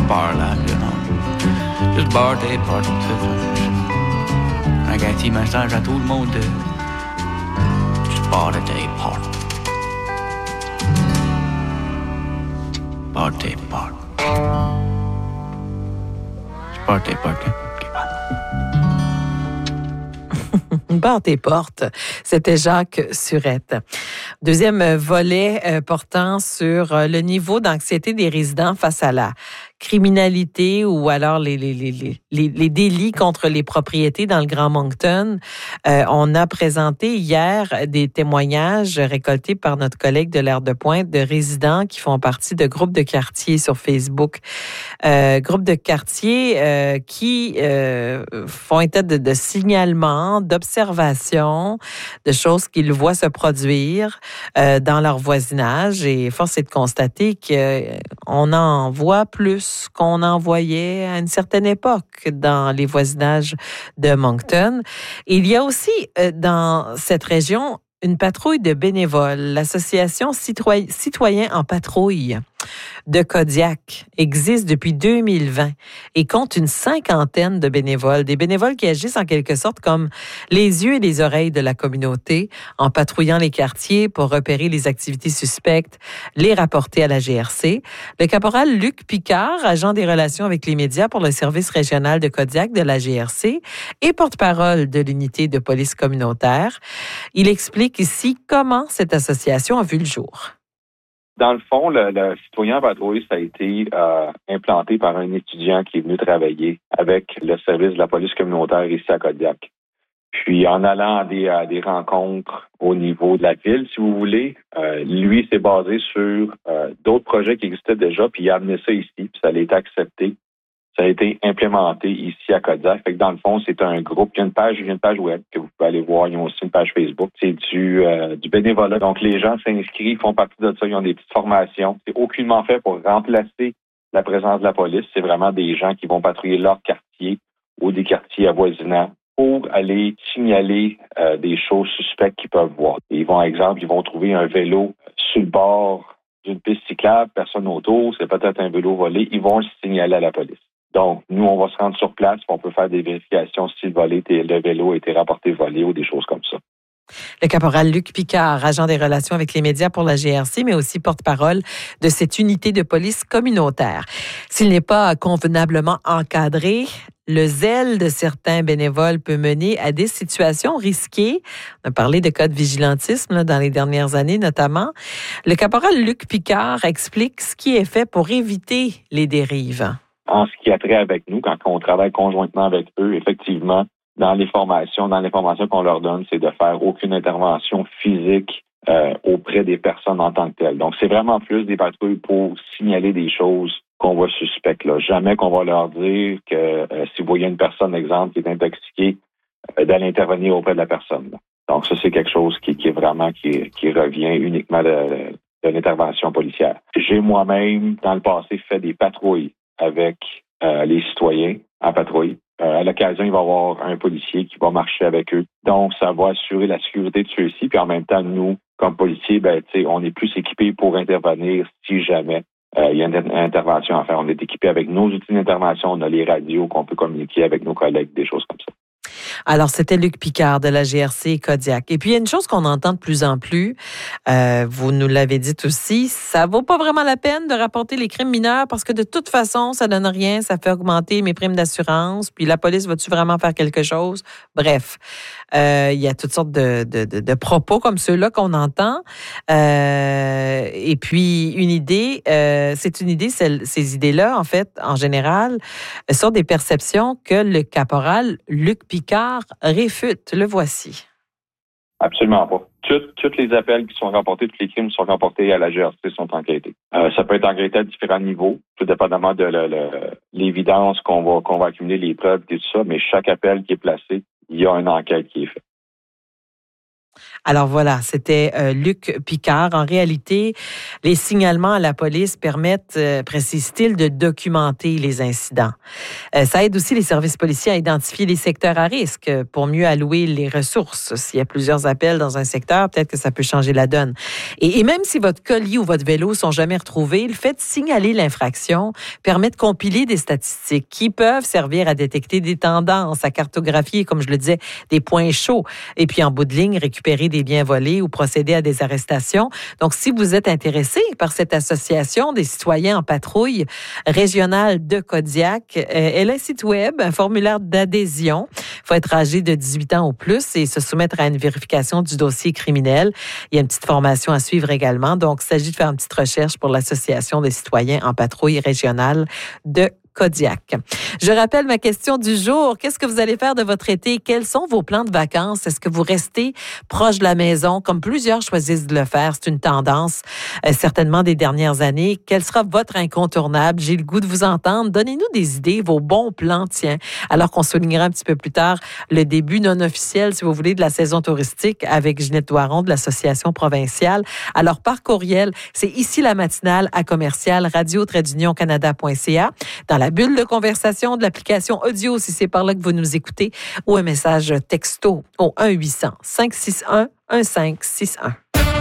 barre là, juste barre tes portes, un petit message à tout le monde, juste barre tes portes. Barre tes portes. Barre tes portes. Barre tes portes. C'était Jacques Surette. Deuxième volet portant sur le niveau d'anxiété des résidents face à la criminalité ou alors les délits contre les propriétés dans le Grand Moncton. On a présenté hier des témoignages récoltés par notre collègue de l'Heure de Pointe de résidents qui font partie de groupes de quartier sur Facebook. Groupes de quartier qui font état de signalements, d'observations, de choses qu'ils voient se produire dans leur voisinage. Et force est de constater qu'on en voit plus qu'on en voyait à une certaine époque dans les voisinages de Moncton. Il y a aussi dans cette région une patrouille de bénévoles. L'association Citoyens en patrouille de Kodiak existe depuis 2020 et compte une 50aine de bénévoles. Des bénévoles qui agissent en quelque sorte comme les yeux et les oreilles de la communauté en patrouillant les quartiers pour repérer les activités suspectes, les rapporter à la GRC. Le caporal Luc Picard, agent des relations avec les médias pour le service régional de Kodiak de la GRC et porte-parole de l'unité de police communautaire, il explique ici comment cette association a vu le jour. Dans le fond, le citoyen en patrouille, ça a été implanté par un étudiant qui est venu travailler avec le service de la police communautaire ici à Kodiak. Puis, en allant à des rencontres au niveau de la ville, si vous voulez, lui s'est basé sur d'autres projets qui existaient déjà, puis il a amené ça ici, puis ça a été accepté. Ça a été implémenté ici à Kodiak. Fait que dans le fond, c'est un groupe. Il y a une page web que vous pouvez aller voir. Ils ont aussi une page Facebook. C'est du bénévolat. Donc, les gens s'inscrivent, font partie de ça. Ils ont des petites formations. C'est aucunement fait pour remplacer la présence de la police. C'est vraiment des gens qui vont patrouiller leur quartier ou des quartiers avoisinants pour aller signaler des choses suspectes qu'ils peuvent voir. Ils vont trouver un vélo sur le bord d'une piste cyclable, personne autour, c'est peut-être un vélo volé. Ils vont le signaler à la police. Donc, nous, on va se rendre sur place, on peut faire des vérifications si le vélo a été rapporté volé ou des choses comme ça. Le caporal Luc Picard, agent des relations avec les médias pour la GRC, mais aussi porte-parole de cette unité de police communautaire. S'il n'est pas convenablement encadré, le zèle de certains bénévoles peut mener à des situations risquées. On a parlé de cas de vigilantisme dans les dernières années notamment. Le caporal Luc Picard explique ce qui est fait pour éviter les dérives. En ce qui a trait avec nous, quand on travaille conjointement avec eux, effectivement, dans les formations qu'on leur donne, c'est de faire aucune intervention physique auprès des personnes en tant que telles. Donc, c'est vraiment plus des patrouilles pour signaler des choses qu'on voit suspectes. Là. Jamais qu'on va leur dire que si vous voyez une personne, exemple, qui est intoxiquée, d'aller intervenir auprès de la personne. Là. Donc, ça, c'est quelque chose qui revient uniquement de l'intervention policière. J'ai moi-même, dans le passé, fait des patrouilles avec les citoyens en patrouille. À l'occasion, il va y avoir un policier qui va marcher avec eux. Donc, ça va assurer la sécurité de ceux-ci. Puis en même temps, nous, comme policiers, on est plus équipés pour intervenir si jamais il y a une intervention à faire. On est équipés avec nos outils d'intervention. On a les radios qu'on peut communiquer avec nos collègues, des choses comme ça. Alors, c'était Luc Picard de la GRC Kodiak. Et puis, il y a une chose qu'on entend de plus en plus, vous nous l'avez dit aussi, ça vaut pas vraiment la peine de rapporter les crimes mineurs parce que de toute façon, ça donne rien, ça fait augmenter mes primes d'assurance, puis la police va-tu vraiment faire quelque chose? Bref, il y a toutes sortes de propos comme ceux-là qu'on entend. Et puis, ces idées-là, en fait, en général, sont des perceptions que le caporal Luc Picard réfute. Le voici. Absolument pas. Tous les appels qui sont rapportés, tous les crimes qui sont rapportés à la GRC sont enquêtés. Ça peut être enquêté à différents niveaux, tout dépendamment de l'évidence qu'on va accumuler, les preuves et tout ça, mais chaque appel qui est placé, il y a une enquête qui est faite. Alors voilà, c'était Luc Picard. En réalité, les signalements à la police permettent, précise-t-il, de documenter les incidents. Ça aide aussi les services policiers à identifier les secteurs à risque pour mieux allouer les ressources. S'il y a plusieurs appels dans un secteur, peut-être que ça peut changer la donne. Et même si votre colis ou votre vélo sont jamais retrouvés, le fait de signaler l'infraction permet de compiler des statistiques qui peuvent servir à détecter des tendances, à cartographier, comme je le disais, des points chauds. Et puis, en bout de ligne, récupérer des biens volés ou procéder à des arrestations. Donc, si vous êtes intéressé par cette association des citoyens en patrouille régionale de Kodiak, elle a un site web, un formulaire d'adhésion. Il faut être âgé de 18 ans ou plus et se soumettre à une vérification du dossier criminel. Il y a une petite formation à suivre également. Donc, il s'agit de faire une petite recherche pour l'Association des citoyens en patrouille régionale de Kodiak. Je rappelle ma question du jour. Qu'est-ce que vous allez faire de votre été? Quels sont vos plans de vacances? Est-ce que vous restez proche de la maison, comme plusieurs choisissent de le faire? C'est une tendance, certainement des dernières années. Quel sera votre incontournable? J'ai le goût de vous entendre. Donnez-nous des idées, vos bons plans, tiens. Alors qu'on soulignera un petit peu plus tard le début non officiel, si vous voulez, de la saison touristique avec Ginette Doiron de l'Association provinciale. Alors, par courriel, c'est ici la matinale à commercial radio-canada.ca. Dans la bulle de conversation de l'application audio, si c'est par là que vous nous écoutez, ou un message texto au 1-800-561-1561.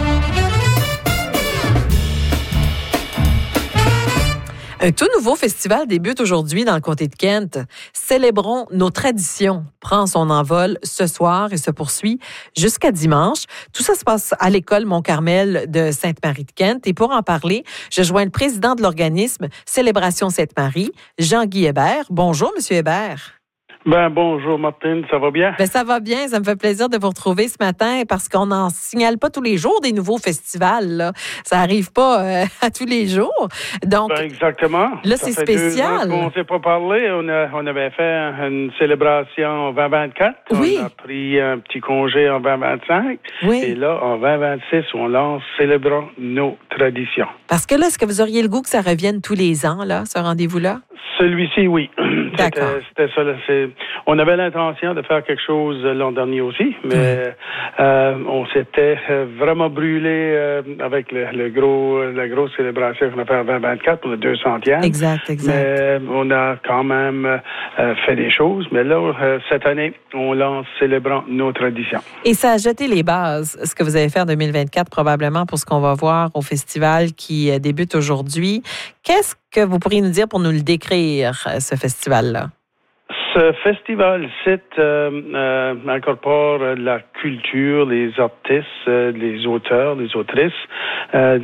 Un tout nouveau festival débute aujourd'hui dans le comté de Kent. Célébrons nos traditions prend son envol ce soir et se poursuit jusqu'à dimanche. Tout ça se passe à l'école Mont-Carmel de Sainte-Marie de Kent. Et pour en parler, je joins le président de l'organisme Célébration Sainte-Marie, Jean-Guy Hébert. Bonjour, Monsieur Hébert. Bonjour Martine, ça va bien? Ça va bien, ça me fait plaisir de vous retrouver ce matin parce qu'on n'en signale pas tous les jours des nouveaux festivals. Là. Ça n'arrive pas à tous les jours. Donc, exactement. Là, c'est spécial. On ne s'est pas parlé. On avait fait une célébration en 2024. Oui. On a pris un petit congé en 2025. Oui. Et là, en 2026, on lance Célébrons nos traditions. Parce que là, est-ce que vous auriez le goût que ça revienne tous les ans, là, ce rendez-vous-là? Celui-ci, oui. D'accord. C'était ça. On avait l'intention de faire quelque chose l'an dernier aussi, mais on s'était vraiment brûlé avec la grosse célébration qu'on a fait en 2024 pour le 200e. Exact. Mais on a quand même fait des choses. Mais là, cette année, on lance Célébrons nos traditions. Et ça a jeté les bases, ce que vous allez faire en 2024, probablement pour ce qu'on va voir au festival qui débute aujourd'hui. Qu'est-ce que vous pourriez nous dire pour nous le décrire, ce festival-là? Ce festival incorpore la culture, les artistes, les auteurs, les autrices, on a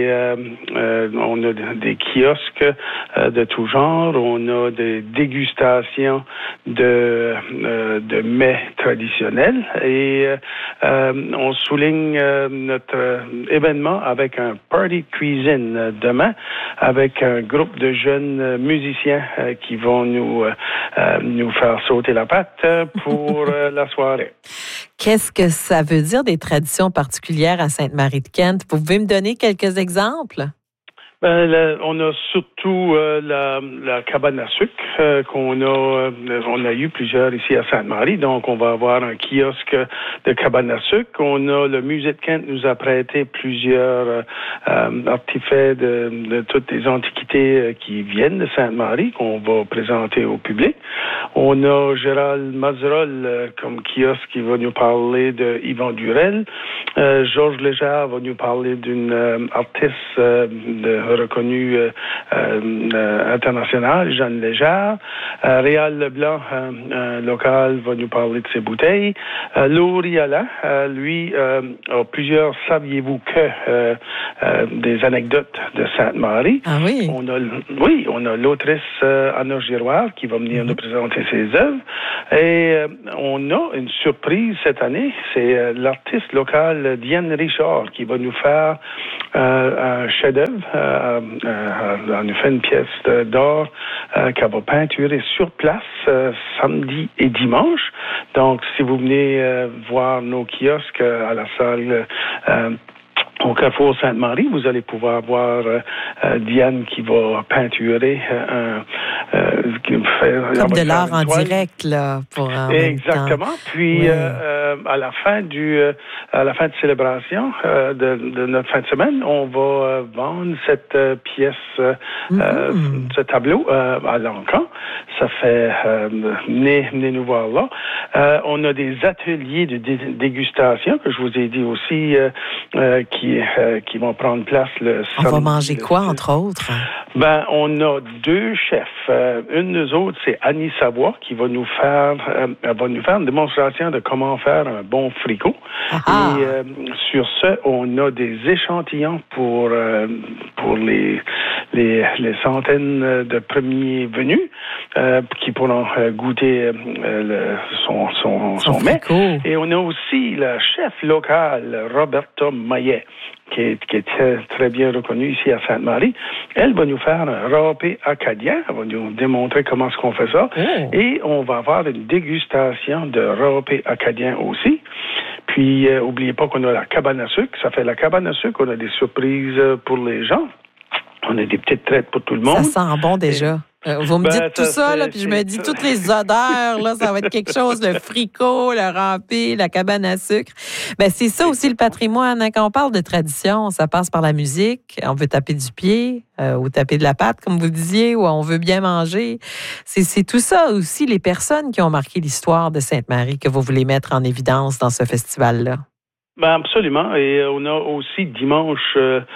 des kiosques de tout genre, on a des dégustations de mets traditionnels et on souligne notre événement avec un party cuisine demain avec un groupe de jeunes musiciens qui vont nous faire sauter la patte pour la soirée. Qu'est-ce que ça veut dire des traditions particulières à Sainte-Marie-de-Kent? Vous pouvez me donner quelques exemples? On a surtout la cabane à sucre qu'on a. On a eu plusieurs ici à Sainte-Marie, donc on va avoir un kiosque de cabane à sucre. On a le musée de Kent nous a prêté plusieurs artefacts de toutes les antiquités qui viennent de Sainte-Marie qu'on va présenter au public. On a Gérald Mazerol comme kiosque qui va nous parler de Yvan Durel. Georges Légère va nous parler d'une artiste reconnue internationale, Jeanne Légère. Réal Leblanc, local, va nous parler de ses bouteilles. Laurie Alain, lui, a plusieurs saviez-vous que des anecdotes de Sainte-Marie. Ah oui? On a l'autrice Anna Giroir qui va venir nous présenter ses œuvres. Et on a une surprise cette année, c'est l'artiste local Diane Richard qui va nous faire un chef-d'œuvre. Elle nous fait une pièce d'or qu'elle va peinturer sur place samedi et dimanche. Donc, si vous venez voir nos kiosques à la salle au Carrefour Sainte-Marie, vous allez pouvoir voir Diane qui va peinturer comme de l'art en direct, là, pour exactement. Puis, à la fin de célébration de notre fin de semaine, on va vendre cette pièce, ce tableau à l'encan. Ça fait venez nous voir là. On a des ateliers de dégustation que je vous ai dit aussi qui vont prendre place le samedi. On va manger quoi, entre autres? Ben, on a 2 chefs. Une des autres, c'est Annie Savoie qui va nous faire une démonstration de comment faire un bon fricot. Et sur ce, on a des échantillons pour les centaines de premiers venus qui pourront goûter son mets. Et on a aussi le chef local, Roberta Maillet, qui est très bien reconnue ici à Sainte-Marie. Elle va nous faire un râpé acadien. Elle va nous démontrer comment est-ce qu'on fait ça. Et on va avoir une dégustation de râpé acadien aussi. Puis, oubliez pas qu'on a la cabane à sucre. Ça fait la cabane à sucre. On a des surprises pour les gens. On a des petites traites pour tout le monde. Ça sent bon déjà. Vous me dites tout ça, là, puis je me dis toutes les odeurs, là, ça va être quelque chose, le fricot, le râpé, la cabane à sucre. Ben, c'est ça aussi le patrimoine. Hein. Quand on parle de tradition, ça passe par la musique. On veut taper du pied ou taper de la patte, comme vous disiez, ou on veut bien manger. C'est tout ça aussi, les personnes qui ont marqué l'histoire de Sainte-Marie que vous voulez mettre en évidence dans ce festival-là. Ben absolument. Et on a aussi dimanche,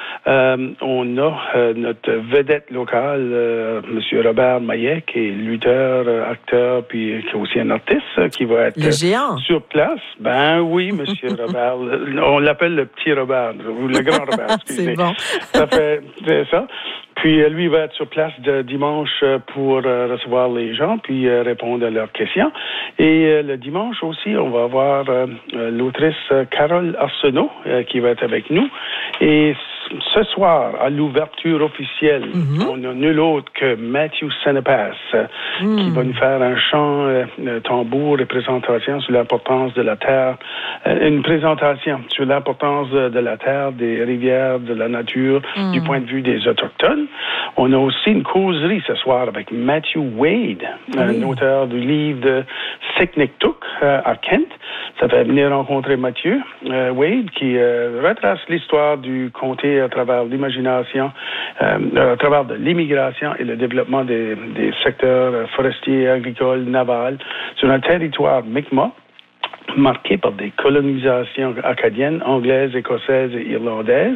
on a notre vedette locale, Monsieur Robert Maillet, qui est lutteur, acteur, puis qui est aussi un artiste, qui va être le géant sur place. Ben oui, Monsieur Robert. On l'appelle le petit Robert, ou le grand Robert. C'est bon. C'est ça. Puis lui va être sur place dimanche pour recevoir les gens, puis répondre à leurs questions. Et le dimanche aussi, on va avoir l'autrice Carole Arsenault qui va être avec nous. Et ce soir, à l'ouverture officielle, on a nul autre que Matthew Senepas qui va nous faire un chant, tambour et présentation sur l'importance de la terre. Une présentation sur l'importance de la terre, des rivières, de la nature, du point de vue des Autochtones. On a aussi une causerie ce soir avec Matthew Wade, un auteur du livre de Sikniktuk à Kent. Ça fait venir rencontrer Mathieu Wade qui retrace l'histoire du comté à travers l'imagination, à travers de l'immigration et le développement des secteurs forestiers, agricoles, navals sur un territoire Mi'kmaq marqué par des colonisations acadiennes, anglaises, écossaises et irlandaises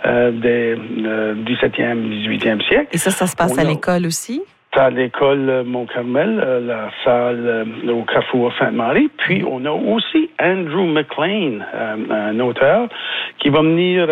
du 17e, 18e siècle. Et ça se passe à l'école aussi? À l'école Mont-Carmel, la salle au Carrefour Sainte-Marie. Puis, on a aussi Andrew McLean, un auteur, qui va venir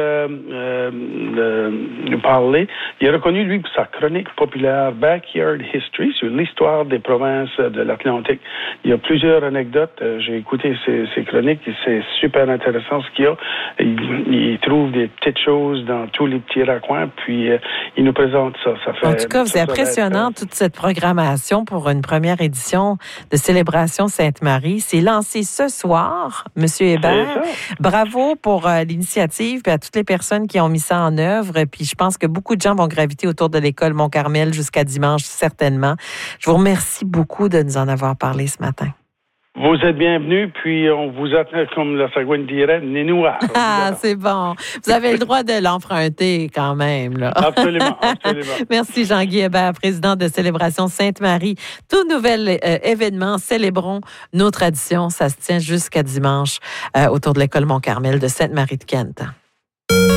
nous parler. Il est reconnu, lui, pour sa chronique populaire Backyard History sur l'histoire des provinces de l'Atlantique. Il y a plusieurs anecdotes. J'ai écouté ces chroniques et c'est super intéressant ce qu'il y a. Il trouve des petites choses dans tous les petits raccoins, puis il nous présente ça. En tout cas, c'est impressionnant, toute cette programmation pour une première édition de Célébration Sainte-Marie. C'est lancé ce soir, Monsieur Hébert. Bravo pour l'initiative et à toutes les personnes qui ont mis ça en œuvre. Puis je pense que beaucoup de gens vont graviter autour de l'école Mont-Carmel jusqu'à dimanche, certainement. Je vous remercie beaucoup de nous en avoir parlé ce matin. Vous êtes bienvenus, puis on vous attend, comme la Sagouine dirait, nénoua. Ah, c'est bon. Vous avez le droit de l'emprunter quand même, là. Absolument, absolument. Merci Jean-Guy Hébert, président de Célébration Sainte-Marie. Tout nouvel événement, célébrons nos traditions. Ça se tient jusqu'à dimanche autour de l'école Mont-Carmel de Sainte-Marie de Kent.